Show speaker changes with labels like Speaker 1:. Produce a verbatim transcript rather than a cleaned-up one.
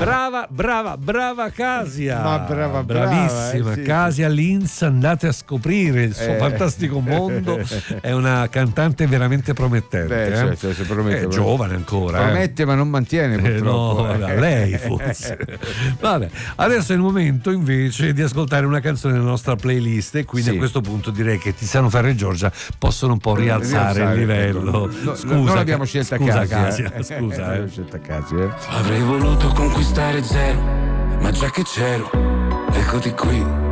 Speaker 1: Brava, brava, brava Casia.
Speaker 2: Ma brava, brava,
Speaker 1: bravissima.
Speaker 2: eh, sì,
Speaker 1: Casia Linz, andate a scoprire il suo
Speaker 2: Eh.
Speaker 1: fantastico mondo. È una cantante veramente promettente.
Speaker 2: Beh,
Speaker 1: eh.
Speaker 2: cioè, cioè, se promette,
Speaker 1: è
Speaker 2: promette.
Speaker 1: giovane ancora. eh.
Speaker 2: Promette ma non mantiene,
Speaker 1: Eh,
Speaker 2: purtroppo.
Speaker 1: no,
Speaker 2: eh.
Speaker 1: lei forse. Vabbè, adesso è il momento invece di ascoltare una canzone nella nostra playlist e quindi
Speaker 2: Sì.
Speaker 1: a questo punto direi che Tiziano Ferro e Giorgia possono un po' rialzare
Speaker 2: Rialzare,
Speaker 1: il livello.
Speaker 2: no,
Speaker 1: Scusa,
Speaker 2: non l'abbiamo scelta
Speaker 1: scusa,
Speaker 2: a Casia.
Speaker 1: Casia, scusa. eh.
Speaker 2: L'abbiamo scelta a Casia, eh.
Speaker 3: Avrei voluto conquistare zero, ma già che c'ero, eccoti qui.